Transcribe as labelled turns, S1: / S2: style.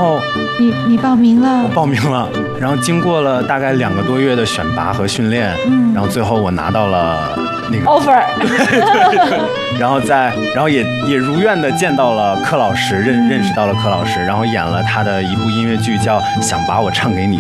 S1: 后
S2: 你报名了？
S1: 我报名了，然后经过了大概2个多月的选拔和训练，然后最后我拿到了那个
S2: offer，
S1: 对，然后也如愿的见到了柯老师，认识到了柯老师，然后演了他的一部音乐剧叫《想把我唱给你